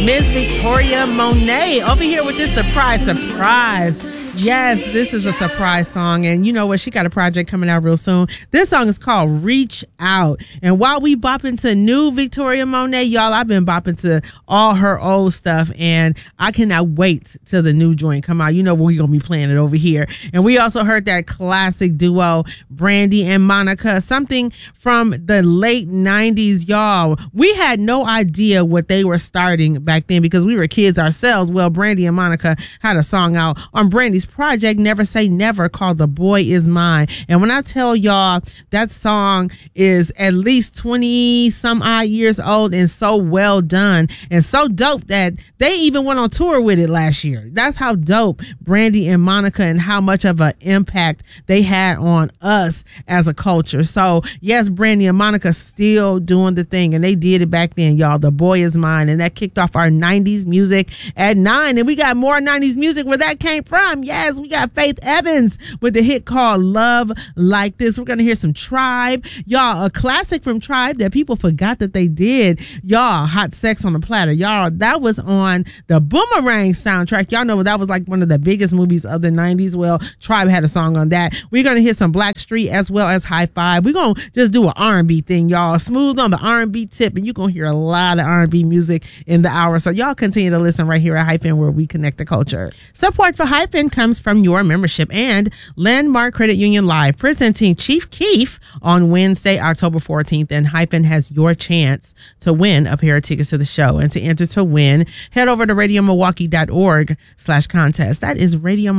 Miss Victoria Monet over here with this surprise. Yes, this is a surprise song. And you know what? She got a project coming out real soon. This song is called Reach Out. And while we bop into new Victoria Monet, y'all, I've been bopping to all her old stuff. And I cannot wait till the new joint come out. You know, we're going to be playing it over here. And we also heard that classic duo, Brandy and Monica, something from the late 90s, y'all. We had no idea what they were starting back then because we were kids ourselves. Well, Brandy and Monica had a song out on Brandy's project Never Say Never called The Boy Is Mine. And when I tell y'all that song is at least 20 some odd years old and so well done and so dope that they even went on tour with it last year. That's how dope Brandy and Monica and how much of an impact they had on us as a culture. So yes, Brandy and Monica still doing the thing, and they did it back then, y'all. The Boy Is Mine, and that kicked off our 90s music at 9, and we got more 90s music where that came from. Yes, we got Faith Evans with the hit called Love Like This. We're going to hear some Tribe. Y'all, a classic from Tribe that people forgot that they did. Y'all, Hot Sex on the Platter. Y'all, that was on the Boomerang soundtrack. Y'all know that was like one of the biggest movies of the 90s. Well, Tribe had a song on that. We're going to hear some Blackstreet as well as High Five. We're going to just do an R&B thing, y'all. Smooth on the R&B tip, and you're going to hear a lot of R&B music in the hour. So y'all continue to listen right here at Hyphen, where we connect the culture. Support for Hyphen comes from your membership and Landmark Credit Union Live, presenting Chief Keef on Wednesday, October 14th. And Hyphen has your chance to win a pair of tickets to the show. And to enter to win, head over to radiomilwaukee.org/contest. That is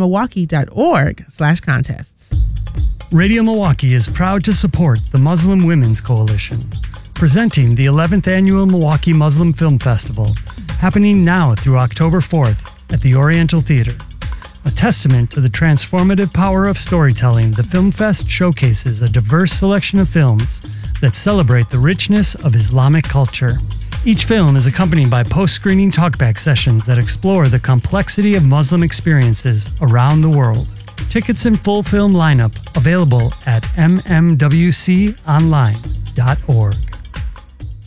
radiomilwaukee.org/contests. Radio Milwaukee is proud to support the Muslim Women's Coalition, presenting the 11th Annual Milwaukee Muslim Film Festival, happening now through October 4th at the Oriental Theater. A testament to the transformative power of storytelling, the Film Fest showcases a diverse selection of films that celebrate the richness of Islamic culture. Each film is accompanied by post-screening talkback sessions that explore the complexity of Muslim experiences around the world. Tickets and full film lineup available at mmwconline.org.